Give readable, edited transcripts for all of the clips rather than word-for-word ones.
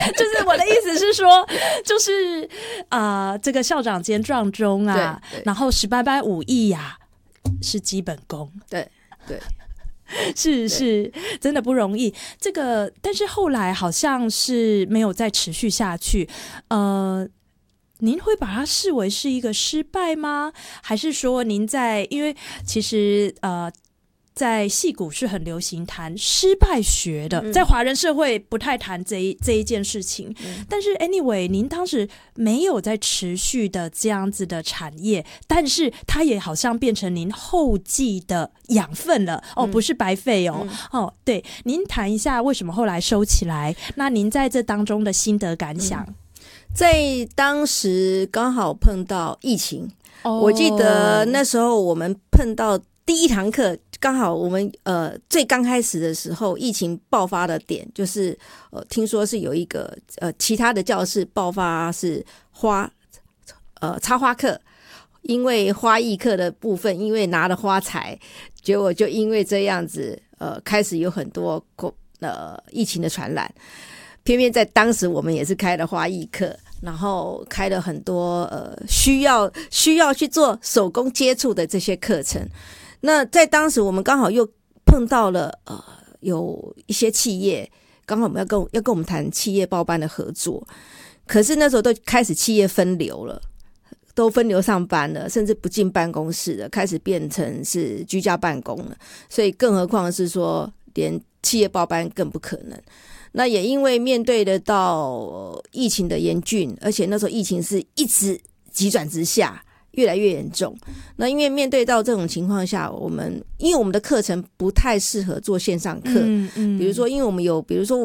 就是我的意思是说，就是这个校长兼撞钟啊，然后10班武艺啊，是基本功。 对对。 是真的不容易。这个，但是后来好像是没有再持续下去。您会把它视为是一个失败吗？还是说您因为其实在矽谷是很流行谈失败学的，在华人社会不太谈这一件事情。但是 anyway， 您当时没有在持续的这样子的产业，但是它也好像变成您后继的养分了不是白费对，您谈一下为什么后来收起来？那您在这当中的心得感想？ 在当时刚好碰到疫情，我记得那时候我们碰到第一堂课，刚好我们最刚开始的时候，疫情爆发的点就是听说是有一个其他的教室爆发是插花课，因为花艺课的部分，因为拿了花材，结果就因为这样子开始有很多疫情的传染。偏偏在当时我们也是开了花艺课，然后开了很多需要去做手工接触的这些课程。那在当时我们刚好又碰到了有一些企业，刚好我们要跟我们谈企业报班的合作，可是那时候都开始企业分流了，都分流上班了，甚至不进办公室了，开始变成是居家办公了，所以更何况是说连企业报班更不可能。那也因为面对得到疫情的严峻，而且那时候疫情是一直急转直下，越来越严重。那因为面对到这种情况下，因为我们的课程不太适合做线上课，比如说因为我们有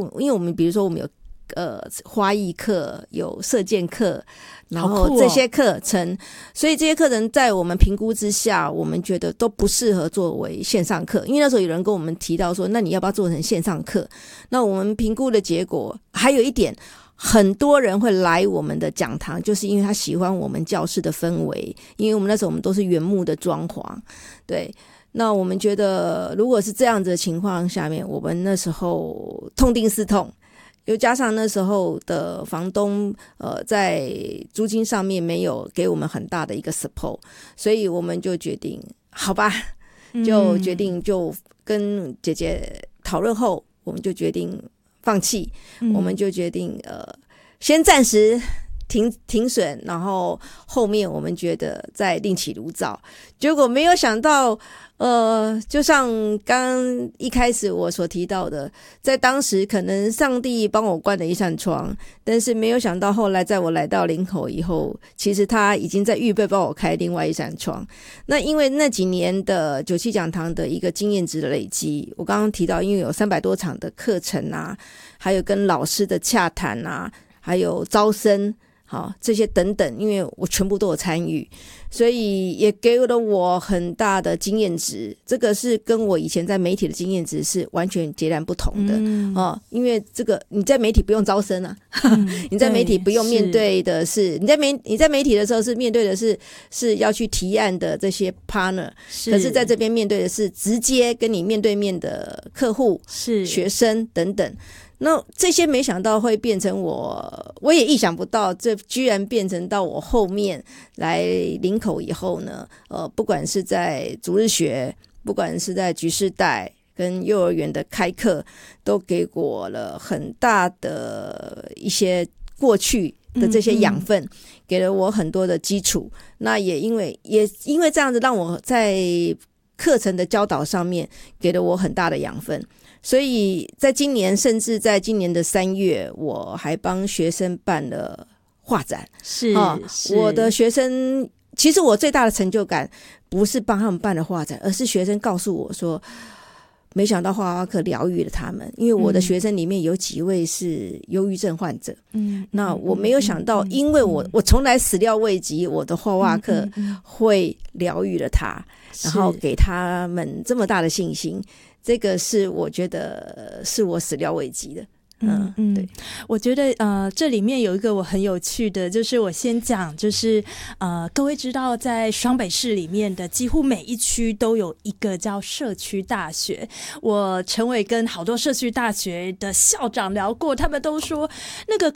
花艺课，有射箭课，然后这些课程，所以这些课程在我们评估之下，我们觉得都不适合作为线上课。因为那时候有人跟我们提到说，那你要不要做成线上课？那我们评估的结果还有一点，很多人会来我们的讲堂，就是因为他喜欢我们教室的氛围，因为我们那时候我们都是原木的装潢，对。那我们觉得如果是这样子的情况下面，我们那时候痛定思痛，又加上那时候的房东在租金上面没有给我们很大的一个 support， 所以我们就决定好吧，就决定就跟姐姐讨论后，我们就决定放弃，我们就决定先暂时停损，然后后面我们觉得再另起炉灶。结果没有想到就像刚一开始我所提到的，在当时可能上帝帮我关了一扇窗，但是没有想到后来在我来到林口以后，其实他已经在预备帮我开另外一扇窗。那因为那几年的97讲堂的一个经验值的累积，我刚刚提到因为有300多场的课程啊，还有跟老师的洽谈啊，还有招生好，这些等等，因为我全部都有参与，所以也给了我很大的经验值。这个是跟我以前在媒体的经验值是完全截然不同的因为这个你在媒体不用招生啊，你在媒体不用面对的是你在媒体的时候是面对的是要去提案的这些 partner， 可是在这边面对的是直接跟你面对面的客户、是学生等等。那这些没想到会变成我也意想不到，这居然变成到我后面来林口以后呢，不管是在逐日学，不管是在局世代跟幼儿园的开课，都给我了很大的一些过去的这些养分，给了我很多的基础。那也因为这样子，让我在课程的教导上面给了我很大的养分。所以在今年，甚至在今年的3月，我还帮学生办了画展。是我的学生，其实我最大的成就感不是帮他们办了画展，而是学生告诉我说，没想到画画课疗愈了他们。因为我的学生里面有几位是忧郁症患者，那我没有想到，因为我从来始料未及，我的画画课会疗愈了他，然后给他们这么大的信心。这个是我觉得是我始料未及的。 对， 我觉得这里面有一个我很有趣的，就是我先讲，就是各位知道在双北市里面的几乎每一区都有一个叫社区大学。我陈伟跟好多社区大学的校长聊过，他们都说那个